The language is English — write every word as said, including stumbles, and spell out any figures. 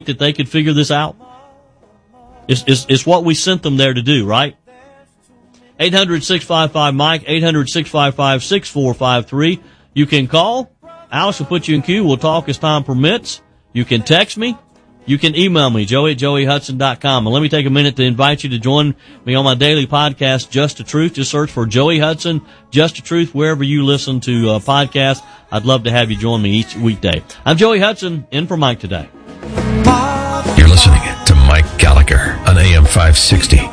that they could figure this out? It's, it's, it's what we sent them there to do, right? eight hundred, six five five, Mike, eight hundred, six five five, six four five three. You can call. Alice will put you in queue. We'll talk as time permits. You can text me. You can email me, joey at joey hudson dot com. And let me take a minute to invite you to join me on my daily podcast, Just the Truth. Just search for Joey Hudson, Just the Truth, wherever you listen to uh, podcasts. I'd love to have you join me each weekday. I'm Joey Hudson, in for Mike today. You're listening to Mike Gallagher on A M five sixty.